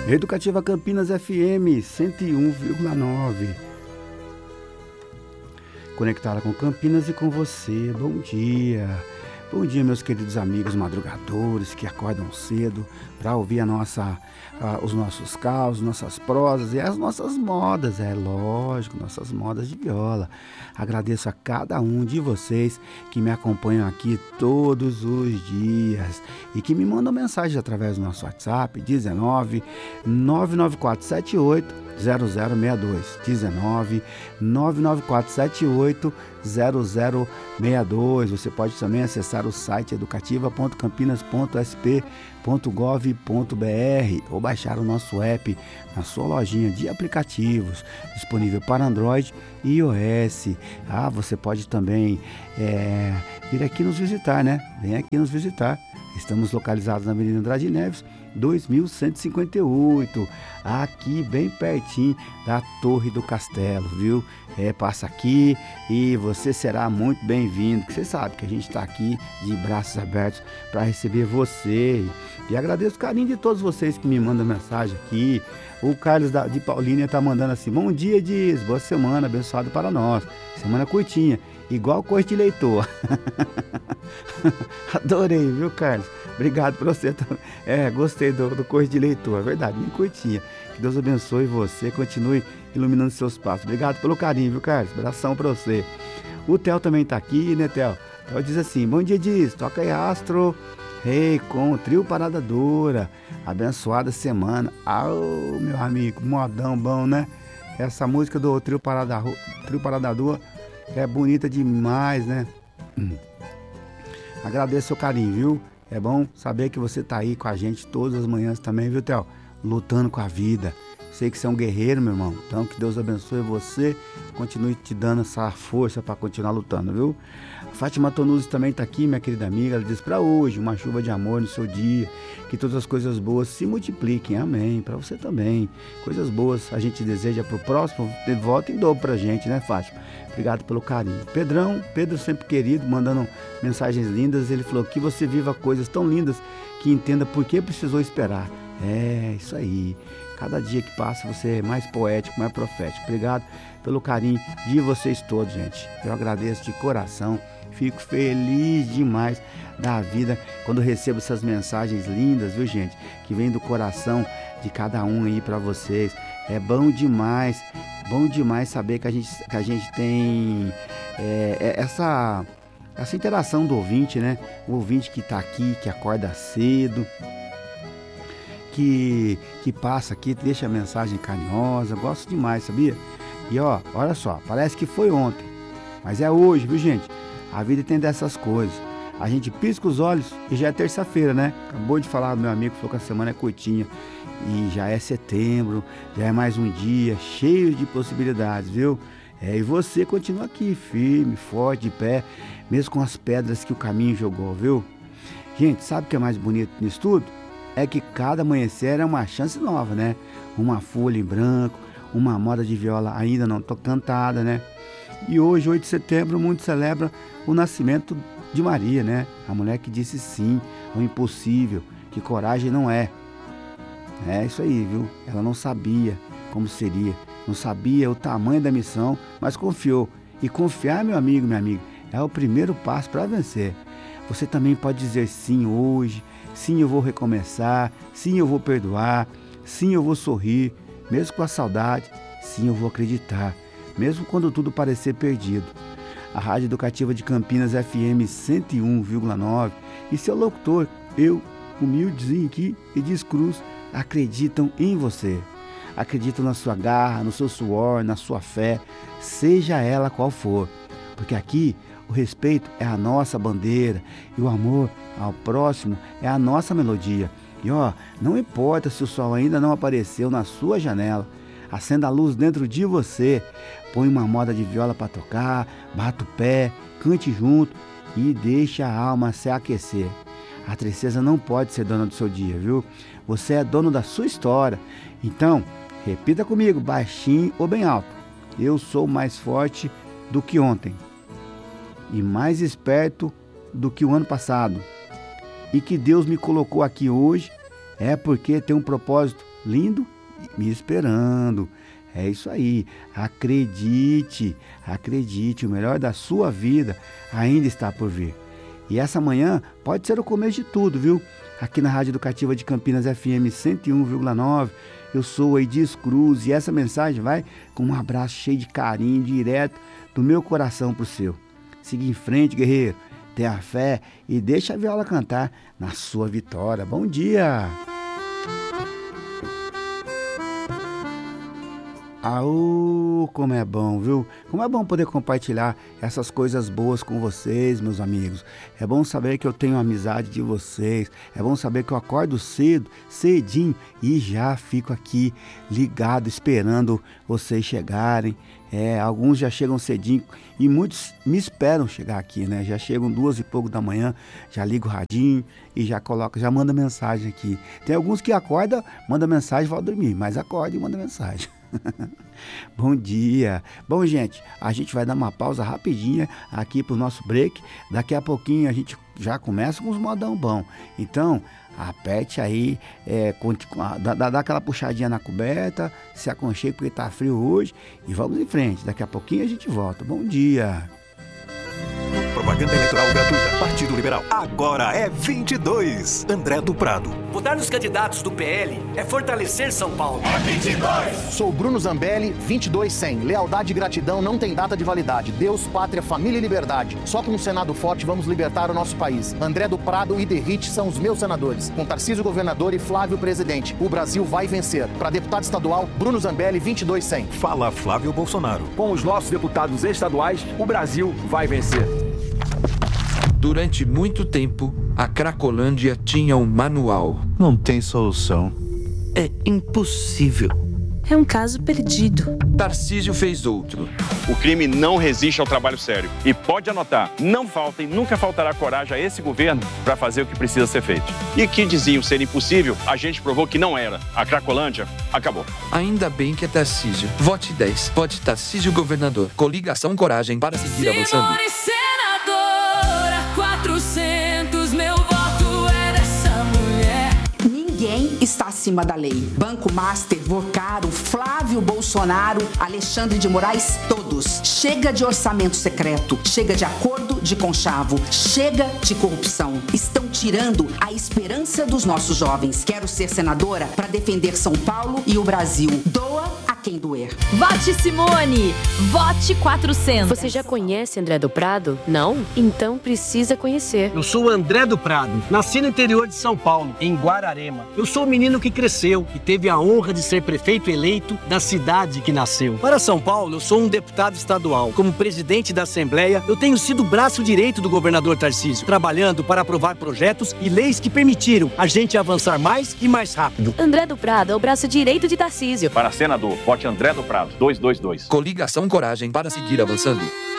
Educativa Campinas FM 101,9. Conectada com Campinas e com você. Bom dia. Bom dia, meus queridos amigos madrugadores que acordam cedo para ouvir os nossos causos, nossas prosas e as nossas modas, é lógico, nossas modas de viola. Agradeço a cada um de vocês que me acompanham aqui todos os dias e que me mandam mensagens através do nosso WhatsApp 19 99478 0062 19 99478 0062. Você pode também acessar o site educativa.campinas.sp.gov.br ou baixar o nosso app na sua lojinha de aplicativos, disponível para Android e iOS. Você pode também vir aqui nos visitar, né? Vem aqui nos visitar. Estamos localizados na Avenida Andrade Neves, 2158, aqui bem pertinho da Torre do Castelo, viu? Passa aqui e você será muito bem-vindo, porque você sabe que a gente está aqui de braços abertos para receber você. E agradeço o carinho de todos vocês que me mandam mensagem aqui. O Carlos de Paulínia está mandando assim: bom dia, diz, boa semana, abençoada para nós. Semana curtinha, igual coisa de leitor. Adorei, viu, Carlos? Obrigado por você também. Gostei do Correio de Leitor, é verdade, bem curtinha. Que Deus abençoe você, continue iluminando seus passos. Obrigado pelo carinho, viu, Carlos? Abração pra você. O Theo também tá aqui, né, Theo? Theo diz assim: bom dia, diz, toca aí Astro Rei com o Trio Parada Dura. Abençoada semana. Meu amigo, modão bom, né? Essa música do Trio Parada Dura é bonita demais, né? Agradeço seu carinho, viu? É bom saber que você tá aí com a gente todas as manhãs também, viu, Theo? Lutando com a vida. Sei que você é um guerreiro, meu irmão. Então, que Deus abençoe você. Continue te dando essa força para continuar lutando, viu? Fátima Tonuzzi também tá aqui, minha querida amiga. Ela diz: para hoje, uma chuva de amor no seu dia. Que todas as coisas boas se multipliquem. Amém. Para você também. Coisas boas a gente deseja pro próximo. Volta em dobro pra gente, né, Fátima? Obrigado pelo carinho. Pedro sempre querido, mandando mensagens lindas. Ele falou: que você viva coisas tão lindas que entenda por que precisou esperar. Isso aí. Cada dia que passa você é mais poético, mais profético. Obrigado pelo carinho de vocês todos, gente. Eu agradeço de coração. Fico feliz demais da vida quando recebo essas mensagens lindas, viu, gente? Que vem do coração de cada um aí para vocês. É bom demais saber que a gente tem essa interação do ouvinte, né? O ouvinte que tá aqui, que acorda cedo, que passa aqui, deixa a mensagem carinhosa. Gosto demais, sabia? E olha só, parece que foi ontem, mas é hoje, viu, gente? A vida tem dessas coisas. A gente pisca os olhos e já é terça-feira, né? Acabou de falar, meu amigo falou que a semana é curtinha e já é setembro, já é mais um dia cheio de possibilidades, viu? E você continua aqui, firme, forte, de pé, mesmo com as pedras que o caminho jogou, viu? Gente, sabe o que é mais bonito nisso tudo? É que cada amanhecer é uma chance nova, né? Uma folha em branco, uma moda de viola ainda não cantada, né? E hoje, 8 de setembro, o mundo celebra o nascimento de Maria, né? A mulher que disse sim ao impossível, que coragem não é. É isso aí, viu? Ela não sabia como seria, não sabia o tamanho da missão, mas confiou. E confiar, meu amigo, minha amiga, é o primeiro passo para vencer. Você também pode dizer sim hoje. Sim, eu vou recomeçar. Sim, eu vou perdoar. Sim, eu vou sorrir, mesmo com a saudade. Sim, eu vou acreditar, mesmo quando tudo parecer perdido. A Rádio Educativa de Campinas FM 101,9 e seu locutor, eu, humildezinho aqui, Edis Cruz, acreditam em você. Acreditam na sua garra, no seu suor, na sua fé, seja ela qual for. Porque aqui o respeito é a nossa bandeira e o amor ao próximo é a nossa melodia. E não importa se o sol ainda não apareceu na sua janela, acenda a luz dentro de você, põe uma moda de viola para tocar, bata o pé, cante junto e deixa a alma se aquecer. A tristeza não pode ser dona do seu dia, viu? Você é dono da sua história. Então, repita comigo, baixinho ou bem alto: eu sou mais forte do que ontem e mais esperto do que o ano passado. E que Deus me colocou aqui hoje é porque tem um propósito lindo, me esperando. É isso aí, acredite, o melhor da sua vida ainda está por vir. E essa manhã pode ser o começo de tudo, viu? Aqui na Rádio Educativa de Campinas FM 101,9, eu sou o Edis Cruz e essa mensagem vai com um abraço cheio de carinho, direto do meu coração pro seu. Siga em frente, guerreiro, tenha fé e deixa a viola cantar na sua vitória. Bom dia! Como é bom, viu? Como é bom poder compartilhar essas coisas boas com vocês, meus amigos. É bom saber que eu tenho amizade de vocês. É bom saber que eu acordo cedo, cedinho, e já fico aqui ligado, esperando vocês chegarem. Alguns já chegam cedinho e muitos me esperam chegar aqui, né? Já chegam 2 e pouco da manhã, já ligo o radinho e já manda mensagem aqui. Tem alguns que acordam, manda mensagem e vão dormir, mas acorda e manda mensagem. Bom dia. Bom, gente, a gente vai dar uma pausa rapidinha aqui pro nosso break. Daqui a pouquinho a gente já começa com os modão bom. Então, aperte aí, dá aquela puxadinha na coberta, se aconchegue porque tá frio hoje e vamos em frente. Daqui a pouquinho a gente volta. Bom dia. Propaganda eleitoral gratuita. Partido Liberal. Agora é 22. André do Prado. Votar nos candidatos do PL é fortalecer São Paulo. É 22. Sou Bruno Zambelli, 22-100. Lealdade e gratidão não tem data de validade. Deus, pátria, família e liberdade. Só com um Senado forte vamos libertar o nosso país. André do Prado e Derrite são os meus senadores. Com Tarcísio governador e Flávio presidente. O Brasil vai vencer. Para deputado estadual, Bruno Zambelli, 22-100. Fala Flávio Bolsonaro. Com os nossos deputados estaduais, o Brasil vai vencer. Durante muito tempo, a Cracolândia tinha um manual. Não tem solução. É impossível. É um caso perdido. Tarcísio fez outro. O crime não resiste ao trabalho sério. E pode anotar, não falta e nunca faltará coragem a esse governo para fazer o que precisa ser feito. E que diziam ser impossível, a gente provou que não era. A Cracolândia acabou. Ainda bem que é Tarcísio. Vote 10. Vote Tarcísio governador. Coligação Coragem para seguir avançando. Senadora 400, meu voto é dessa mulher. Ninguém está acima da lei. Banco Master, Vocaro, Flávio Bolsonaro, Alexandre de Moraes, todos. Chega de orçamento secreto, chega de acordo de conchavo, chega de corrupção. Estão tirando a esperança dos nossos jovens. Quero ser senadora para defender São Paulo e o Brasil. Doa a quem doer. Vote Simone! Vote 400! Você já conhece André do Prado? Não? Então precisa conhecer. Eu sou o André do Prado. Nasci no interior de São Paulo, em Guararema. Eu sou o menino que cresceu e teve a honra de ser prefeito eleito da cidade que nasceu. Para São Paulo, eu sou um deputado estadual. Como presidente da Assembleia, eu tenho sido o braço direito do governador Tarcísio, trabalhando para aprovar projetos e leis que permitiram a gente avançar mais e mais rápido. André do Prado é o braço direito de Tarcísio. Para senador, vote André do Prado, 222. Coligação Coragem para seguir avançando.